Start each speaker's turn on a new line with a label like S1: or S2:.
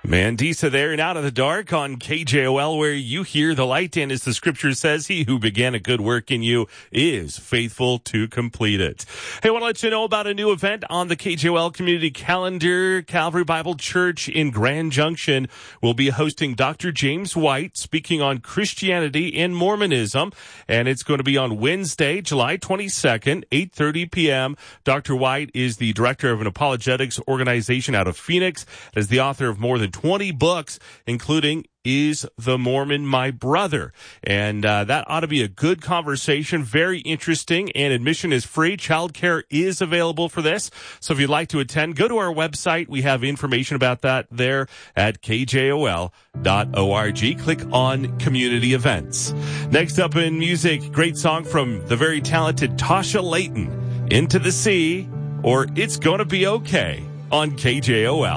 S1: Mandisa there and Out of the Dark on KJOL, where you hear the light. And as the scripture says, he who began a good work in you is faithful to complete it. Hey, I want to let you know about a new event on the KJOL community calendar. Calvary Bible Church in Grand Junction will be hosting Dr. James White speaking on Christianity and Mormonism. And it's going to be on Wednesday, July 22nd, 8:30 p.m. Dr. White is the director of an apologetics organization out of Phoenix, as the author of more than 20 books, including Is the Mormon My Brother? And that ought to be a good conversation, very interesting, and admission is free. Childcare is available for this. So if you'd like to attend, go to our website. We have information about that there at kjol.org. Click on Community Events. Next up in music, great song from the very talented Tasha Layton, Into the Sea, or It's Gonna Be Okay on KJOL.